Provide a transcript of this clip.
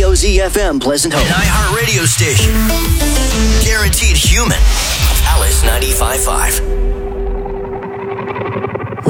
KOZFM Pleasant Hope. An iHeartRadio station. Guaranteed human. Alice 95.5.